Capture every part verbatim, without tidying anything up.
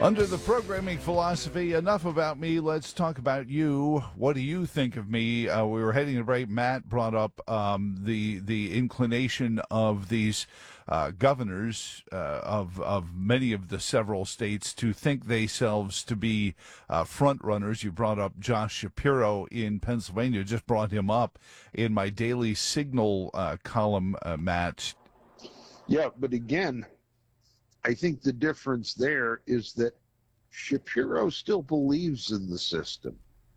Under the programming philosophy, enough about me. Let's talk about you. What do you think of me? Uh, we were heading to break. Matt brought up um, the the inclination of these uh, governors uh, of of many of the several states to think themselves to be uh, front runners. You brought up Josh Shapiro in Pennsylvania. Just brought him up in my Daily Signal uh, column, uh, Matt. Yeah, but again, I think the difference there is that Shapiro still believes in the system.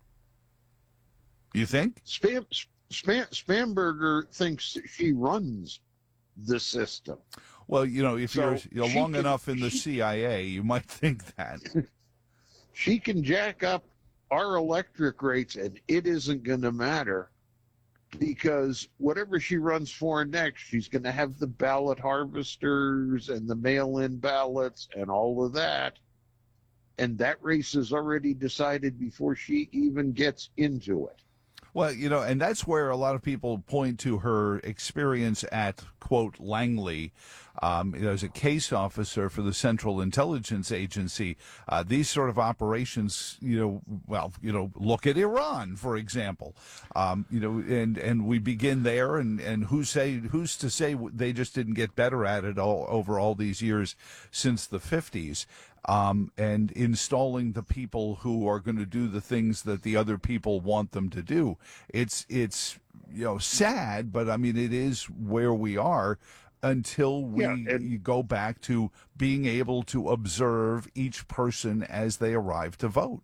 You think? Spam, Spam, Spamberger thinks she runs the system. Well, you know, if So you're, you're she long can- enough in the she- C I A, you might think that. She can jack up our electric rates, and it isn't going to matter because whatever she runs for next, she's going to have the ballot harvesters and the mail-in ballots and all of that. And that race is already decided before she even gets into it. Well, you know, and that's where a lot of people point to her experience at, quote, Langley. Um, you know, as a case officer for the Central Intelligence Agency, uh, these sort of operations, you know, well, you know, look at Iran, for example. Um, you know, and, and we begin there, and, and who's, say, who's to say they just didn't get better at it all over all these years since the fifties. Um, and installing the people who are going to do the things that the other people want them to do. It's, it's, you know, sad, but I mean, it is where we are until we Yeah, and- you go back to being able to observe each person as they arrive to vote.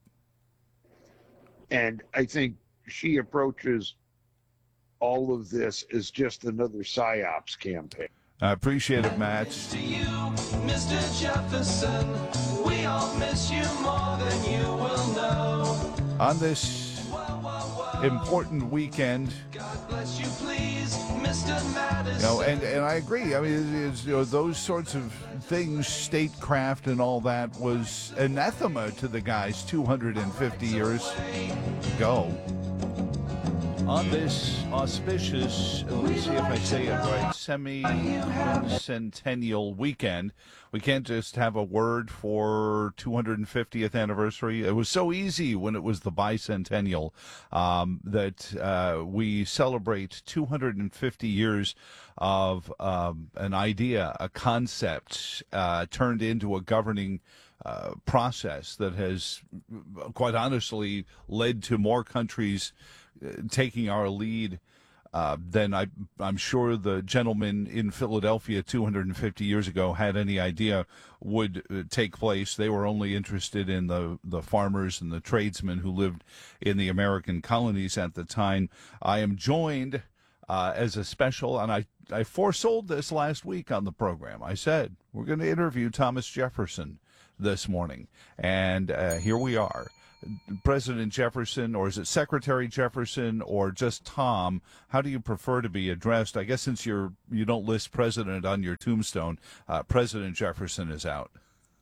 And I think she approaches all of this as just another PSYOPs campaign. I appreciate it, Matt. To you, Mister Jefferson, we all miss you more than you will know. On this Whoa, whoa, whoa. important weekend, God bless you, please, Mister Madison. you know, and, and I agree. I mean, it's, you know, those sorts of things, statecraft and all that, was anathema to the guys two hundred fifty years ago. On this auspicious, let me see if I say it right, semi-centennial weekend, we can't just have a word for two hundred fiftieth anniversary. It was so easy when it was the bicentennial um, that uh, we celebrate two hundred fifty years of um, an idea, a concept uh, turned into a governing Uh, process that has, quite honestly, led to more countries uh, taking our lead uh, than I, I'm sure the gentleman in Philadelphia two hundred fifty years ago had any idea would uh, take place. They were only interested in the, the farmers and the tradesmen who lived in the American colonies at the time. I am joined uh, as a special, and I, I foresold this last week on the program. I said, we're going to interview Thomas Jefferson this morning, and uh, here we are. President Jefferson, or is it Secretary Jefferson, or just Tom? How do you prefer to be addressed? I guess since you're you don't list President on your tombstone, uh, President Jefferson is out.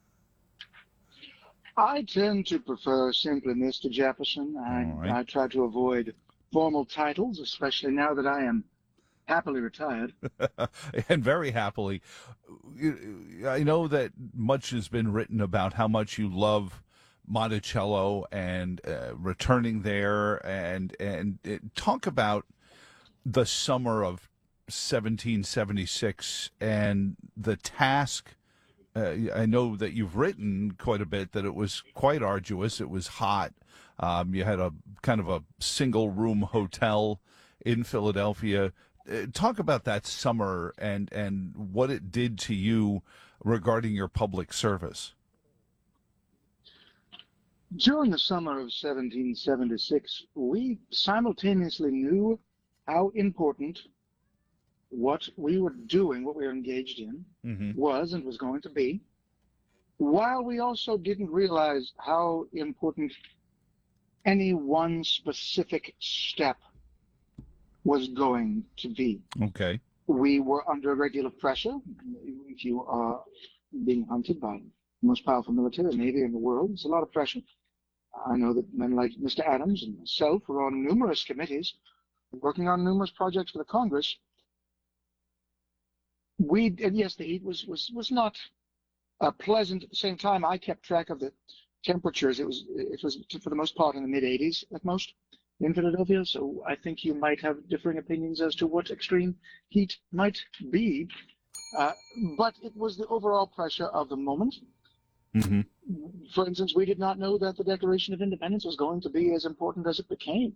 I tend to prefer simply Mister Jefferson. I, All right. I try to avoid formal titles, especially now that I am happily retired. And very happily. I know that much has been written about how much you love Monticello and uh, returning there, and and it, talk about the summer of seventeen seventy-six and the task. Uh, I know that you've written quite a bit that it was quite arduous. It was hot. Um, you had a kind of a single room hotel in Philadelphia. Uh, talk about that summer and, and what it did to you regarding your public service. During the summer of seventeen seventy-six, we simultaneously knew how important what we were doing, what we were engaged in, Mm-hmm. was and was going to be, while we also didn't realize how important any one specific step was going to be. Okay. We were under regular pressure. If you are being hunted by the most powerful military navy in the world, it's a lot of pressure. I know that men like Mister Adams and myself were on numerous committees, working on numerous projects for the Congress. We, and yes, the heat was, was, was not uh, pleasant. At the same time, I kept track of the temperatures. It was it was for the most part in the mid eighties at most in Philadelphia. So I think you might have differing opinions as to what extreme heat might be. Uh, but it was the overall pressure of the moment. Mm-hmm. For instance, we did not know that the Declaration of Independence was going to be as important as it became.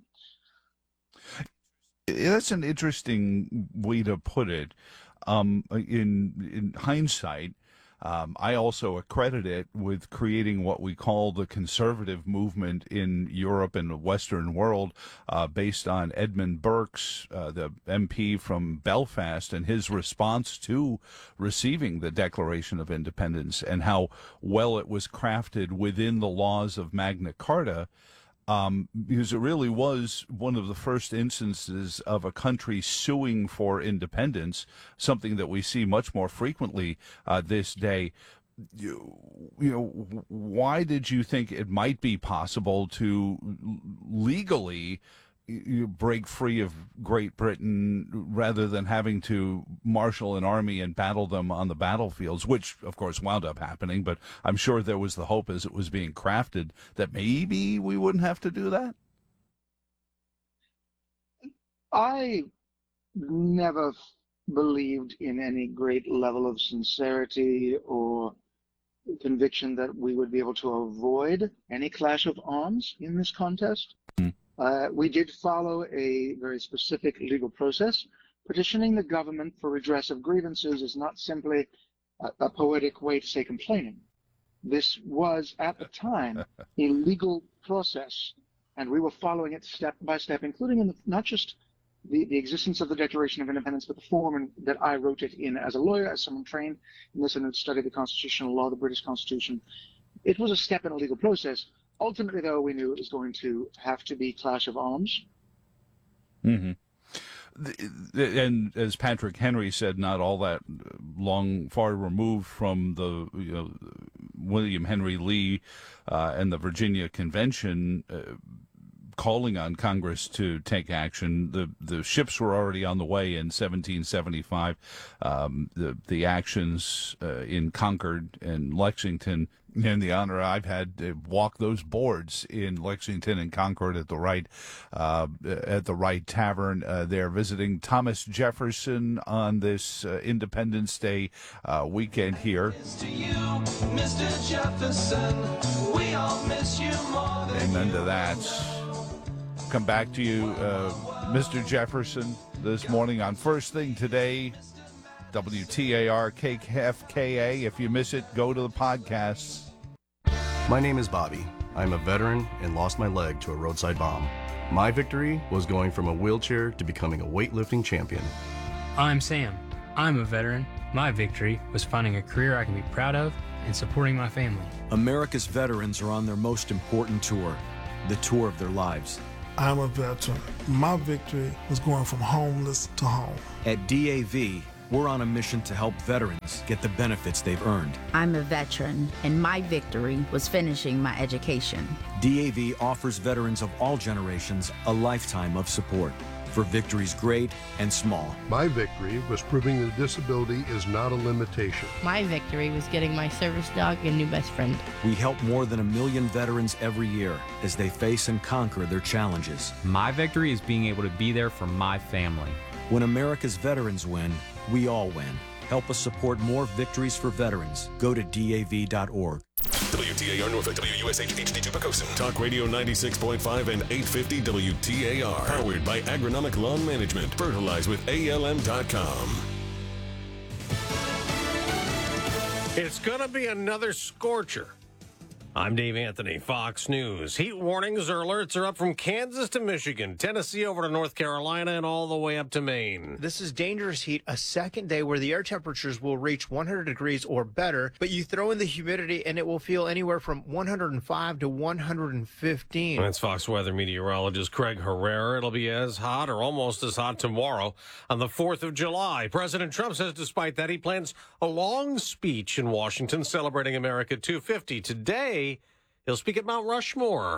That's an interesting way to put it. Um, in in hindsight, um, I also accredit it with creating what we call the conservative movement in Europe and the Western world, uh, based on Edmund Burke's, uh, the M P from Belfast, and his response to receiving the Declaration of Independence and how well it was crafted within the laws of Magna Carta. Um, because it really was one of the first instances of a country suing for independence, something that we see much more frequently uh, this day. You, you know, why did you think it might be possible to legally you break free of Great Britain rather than having to marshal an army and battle them on the battlefields, which, of course, wound up happening. But I'm sure there was the hope as it was being crafted that maybe we wouldn't have to do that. I never believed in any great level of sincerity or conviction that we would be able to avoid any clash of arms in this contest. Mm. Uh, we did follow a very specific legal process. Petitioning the government for redress of grievances is not simply a, a poetic way to say complaining. This was, at the time, a legal process, and we were following it step by step, including in the, not just the, the existence of the Declaration of Independence, but the form in, that I wrote it in as a lawyer, as someone trained in this and had studied the constitutional law, the British Constitution. It was a step in a legal process. Ultimately, though, we knew it was going to have to be clash of arms. Mm-hmm. And as Patrick Henry said, not all that long, far removed from the you know, William Henry Lee uh, and the Virginia Convention uh, calling on Congress to take action. The the ships were already on the way in seventeen seventy-five. Um, the the actions uh, in Concord and Lexington, and the honor I've had to walk those boards in Lexington and Concord at the Wright uh, at the Wright Tavern. Uh, they're visiting Thomas Jefferson on this uh, Independence Day uh, weekend here. To you, Mister Jefferson, we all miss you more than Amen to that. Come back to you, uh, Mister Jefferson, this morning on First Thing Today, W T A R K F K A. If you miss it, go to the podcasts. My name is Bobby. I'm a veteran and lost my leg to a roadside bomb. My victory was going from a wheelchair to becoming a weightlifting champion. I'm Sam. I'm a veteran. My victory was finding a career I can be proud of and supporting my family. America's veterans are on their most important tour, the tour of their lives. I'm a veteran. My victory was going from homeless to home. At D A V, we're on a mission to help veterans get the benefits they've earned. I'm a veteran, and my victory was finishing my education. D A V offers veterans of all generations a lifetime of support for victories great and small. My victory was proving that disability is not a limitation. My victory was getting my service dog a new best friend. We help more than a million veterans every year as they face and conquer their challenges. My victory is being able to be there for my family. When America's veterans win, we all win. Help us support more victories for veterans. Go to D A V dot org. W T A R Norfolk, W U S H H D two Pocosin. Talk Radio ninety-six point five and eight fifty W T A R. Powered by Agronomic Lawn Management. Fertilize with A L M dot com. It's going to be another scorcher. I'm Dave Anthony, Fox News. Heat warnings or alerts are up from Kansas to Michigan, Tennessee over to North Carolina, and all the way up to Maine. This is dangerous heat, a second day where the air temperatures will reach one hundred degrees or better, but you throw in the humidity and it will feel anywhere from one hundred five to one hundred fifteen. That's Fox weather meteorologist Craig Herrera. It'll be as hot or almost as hot tomorrow on the fourth of July. President Trump says despite that, he plans a long speech in Washington celebrating America two fifty. Today, he'll speak at Mount Rushmore.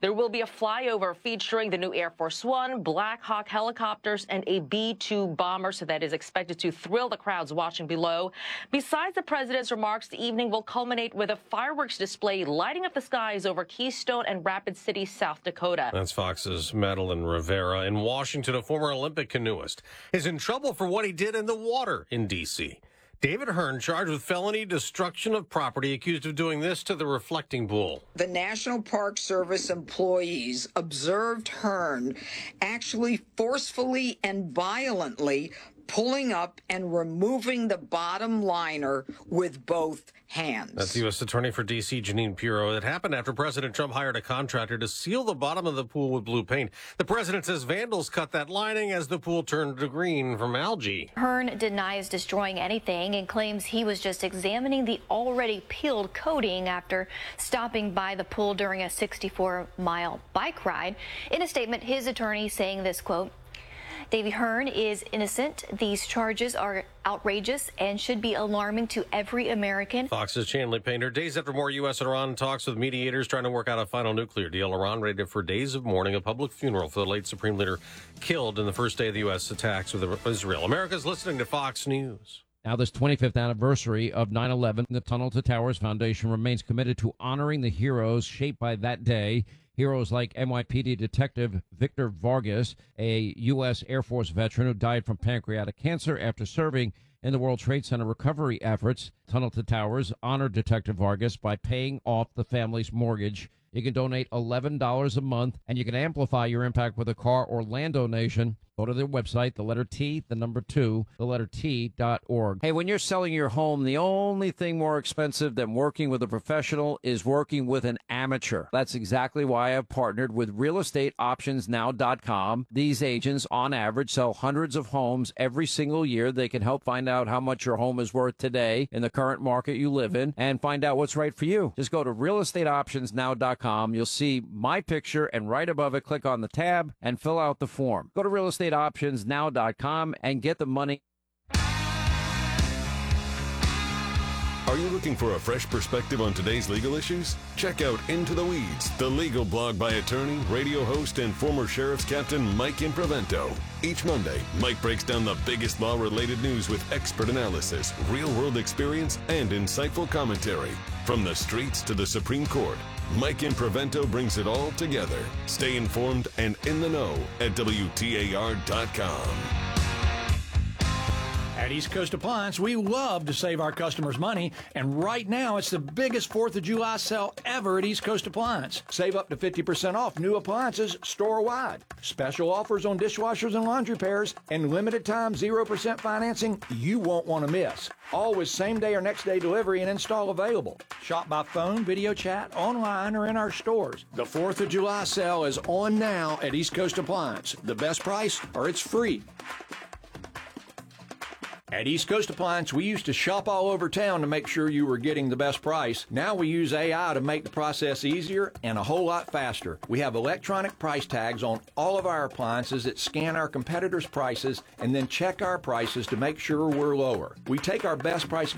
There will be a flyover featuring the new Air Force One, Black Hawk helicopters, and a B two bomber, so that is expected to thrill the crowds watching below. Besides the president's remarks, the evening will culminate with a fireworks display lighting up the skies over Keystone and Rapid City, South Dakota. That's Fox's Madeline Rivera. In Washington, a former Olympic canoeist is in trouble for what he did in the water in D C David Hearn charged with felony destruction of property, accused of doing this to the reflecting pool. The National Park Service employees observed Hearn actually forcefully and violently pulling up and removing the bottom liner with both hands. That's U S Attorney for D C, Janine Pirro. It happened after President Trump hired a contractor to seal the bottom of the pool with blue paint. The president says vandals cut that lining as the pool turned to green from algae. Hearn denies destroying anything and claims he was just examining the already peeled coating after stopping by the pool during a sixty-four mile bike ride. In a statement, his attorney saying this, quote, Davy Hearn is innocent. These charges are outrageous and should be alarming to every American. Fox's Chanley Painter. Days after more U S and Iran talks with mediators trying to work out a final nuclear deal. Iran rated for days of mourning, a public funeral for the late Supreme Leader killed in the first day of the U S attacks with Israel. America's listening to Fox News. Now, this twenty-fifth anniversary of nine eleven, the Tunnel to Towers Foundation remains committed to honoring the heroes shaped by that day. Heroes like N Y P D Detective Victor Vargas, a U S Air Force veteran who died from pancreatic cancer after serving in the World Trade Center recovery efforts. Tunnel to Towers honored Detective Vargas by paying off the family's mortgage. You can donate eleven dollars a month, and you can amplify your impact with a car or land donation. Go to their website, the letter T, the number two, the letter T dot org. Hey, when you're selling your home, the only thing more expensive than working with a professional is working with an amateur. That's exactly why I've partnered with real estate options now dot com. These agents, on average, sell hundreds of homes every single year. They can help find out how much your home is worth today in the current market you live in and find out what's right for you. Just go to real estate options now dot com. You'll see my picture, and right above it, click on the tab and fill out the form. Go to real estate options now dot com and get the money. Are you looking for a fresh perspective on today's legal issues? Check out Into the Weeds, the legal blog by attorney, radio host, and former Sheriff's Captain Mike Imprevento. Each Monday, Mike breaks down the biggest law-related news with expert analysis, real-world experience, and insightful commentary. From the streets to the Supreme Court, Mike Imprevento brings it all together. Stay informed and in the know at W T A R dot com. At East Coast Appliance, we love to save our customers money, and right now it's the biggest fourth of July sale ever at East Coast Appliance. Save up to fifty percent off new appliances store-wide. Special offers on dishwashers and laundry pairs, and limited time zero percent financing you won't want to miss. Always same-day or next-day delivery and install available. Shop by phone, video chat, online, or in our stores. The fourth of July sale is on now at East Coast Appliance. The best price, or it's free. At East Coast Appliance, we used to shop all over town to make sure you were getting the best price. Now we use A I to make the process easier and a whole lot faster. We have electronic price tags on all of our appliances that scan our competitors' prices and then check our prices to make sure we're lower. We take our best price